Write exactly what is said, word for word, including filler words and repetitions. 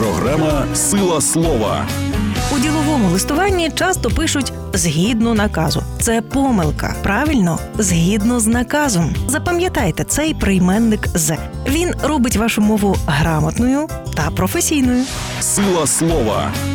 Програма «Сила слова». У діловому листуванні часто пишуть «згідно наказу». Це помилка. Правильно? Згідно з наказом. Запам'ятайте цей прийменник «з». Він робить вашу мову грамотною та професійною. Сила слова.